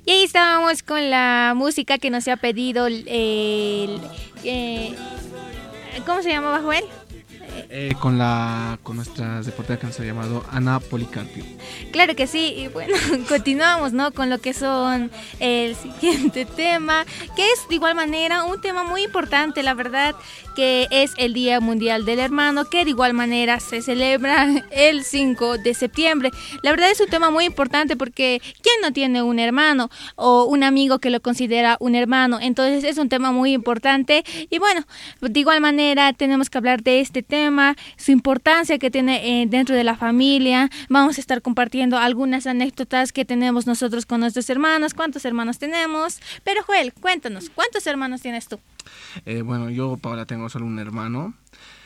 Y ahí estábamos con la música que nos ha pedido ¿cómo se llamaba, Joel? Con nuestra reportera que nos ha llamado Ana Policarpio. Claro que sí, y bueno, continuamos, ¿no? Con lo que son el siguiente tema, que es de igual manera un tema muy importante, la verdad, que es el Día Mundial del Hermano, que de igual manera se celebra el 5 de septiembre. La verdad es un tema muy importante porque ¿quién no tiene un hermano o un amigo que lo considera un hermano? Entonces es un tema muy importante y bueno, de igual manera tenemos que hablar de este tema, su importancia que tiene dentro de la familia. Vamos a estar compartiendo algunas anécdotas que tenemos nosotros con nuestros hermanos, cuántos hermanos tenemos. Pero Joel, cuéntanos, ¿cuántos hermanos tienes tú? Bueno, yo, Paola, tengo solo un hermano,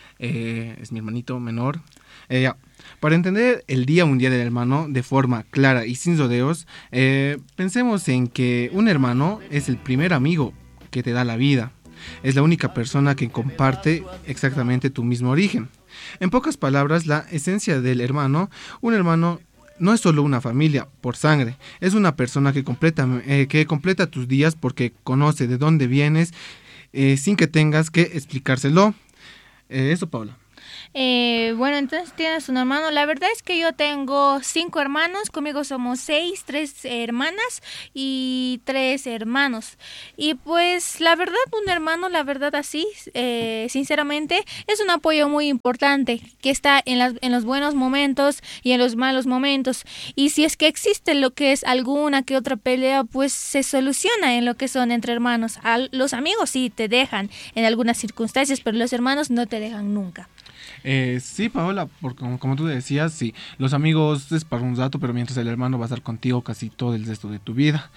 es mi hermanito menor. Para entender el Día Mundial del Hermano de forma clara y sin rodeos, pensemos en que un hermano es el primer amigo que te da la vida. Es la única persona que comparte exactamente tu mismo origen. En pocas palabras, la esencia del hermano, un hermano no es solo una familia por sangre, es una persona que completa tus días porque conoce de dónde vienes sin que tengas que explicárselo. Eso, Paula. Bueno, entonces tienes un hermano. La verdad es que yo tengo 5 hermanos, conmigo somos 6, 3 hermanas y 3 hermanos. Y pues la verdad, un hermano, la verdad así, sinceramente, es un apoyo muy importante que está en los buenos momentos y en los malos momentos. Y si es que existe lo que es alguna que otra pelea, pues se soluciona en lo que son entre hermanos. Los amigos sí te dejan en algunas circunstancias, pero los hermanos no te dejan nunca. Sí, Paola, porque como tú decías, sí, los amigos es para un rato, pero mientras el hermano va a estar contigo casi todo el resto de tu vida.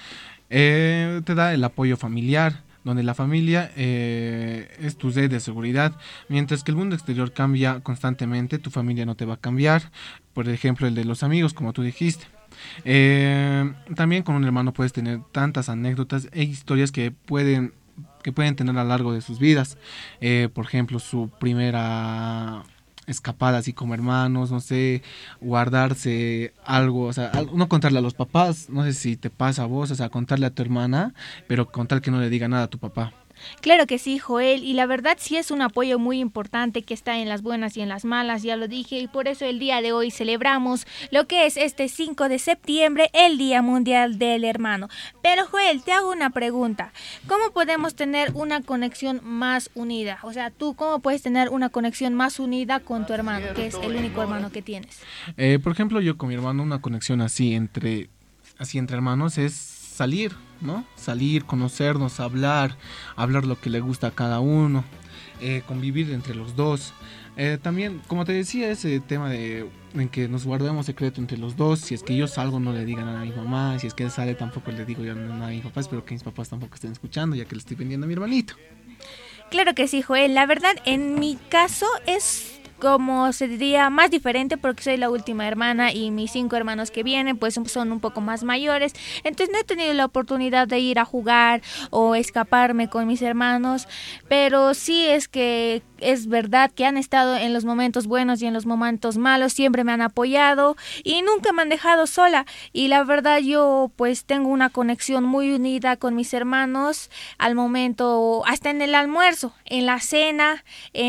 Te da el apoyo familiar, donde la familia es tu red de seguridad. Mientras que el mundo exterior cambia constantemente, tu familia no te va a cambiar. Por ejemplo, el de los amigos, como tú dijiste. También con un hermano puedes tener tantas anécdotas e historias que pueden tener a lo largo de sus vidas. Por ejemplo, su primera escapada así como hermanos, no sé, guardarse algo, o sea, no contarle a los papás, no sé si te pasa a vos, o sea, contarle a tu hermana, pero contar que no le diga nada a tu papá. Claro que sí, Joel, y la verdad sí es un apoyo muy importante que está en las buenas y en las malas, ya lo dije, y por eso el día de hoy celebramos lo que es este 5 de septiembre, el Día Mundial del Hermano. Pero Joel, te hago una pregunta, ¿cómo podemos tener una conexión más unida? O sea, ¿tú cómo puedes tener una conexión más unida con tu hermano, que es el único hermano que tienes? Por ejemplo, yo con mi hermano una conexión así entre hermanos es salir, ¿no? Salir, conocernos, hablar lo que le gusta a cada uno, convivir entre los dos. También, como te decía, ese tema en que nos guardemos secreto entre los dos. Si es que yo salgo, no le digan a mi mamá. Si es que él sale, tampoco le digo yo nada a mi papá. Espero que mis papás tampoco estén escuchando, ya que le estoy vendiendo a mi hermanito. Claro que sí, Joel. La verdad, en mi caso es como se diría más diferente porque soy la última hermana y mis 5 hermanos que vienen pues son un poco más mayores, entonces no he tenido la oportunidad de ir a jugar o escaparme con mis hermanos, pero sí es que es verdad que han estado en los momentos buenos y en los momentos malos, siempre me han apoyado y nunca me han dejado sola, y la verdad yo pues tengo una conexión muy unida con mis hermanos al momento, hasta en el almuerzo, en la cena,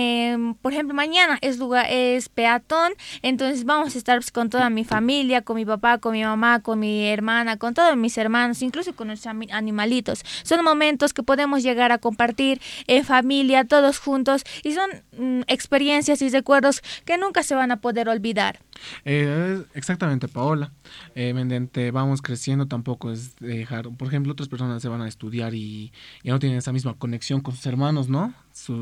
por ejemplo mañana es peatón, entonces vamos a estar pues, con toda mi familia, con mi papá, con mi mamá, con mi hermana, con todos mis hermanos, incluso con nuestros animalitos. Son momentos que podemos llegar a compartir en familia, todos juntos, y son experiencias y recuerdos que nunca se van a poder olvidar. Exactamente, Paola. Mediante vamos creciendo, tampoco es dejar, por ejemplo, otras personas se van a estudiar y ya no tienen esa misma conexión con sus hermanos, ¿no?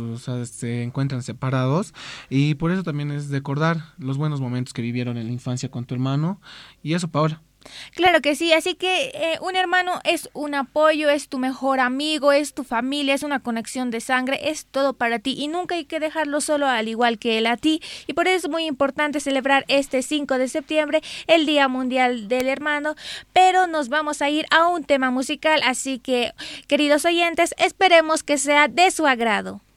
Se encuentran separados, y por eso también es recordar los buenos momentos que vivieron en la infancia con tu hermano, y eso, Paola. Claro que sí, así que un hermano es un apoyo, es tu mejor amigo, es tu familia, es una conexión de sangre, es todo para ti y nunca hay que dejarlo solo al igual que él a ti, y por eso es muy importante celebrar este 5 de septiembre, el Día Mundial del Hermano. Pero nos vamos a ir a un tema musical, así que queridos oyentes, esperemos que sea de su agrado.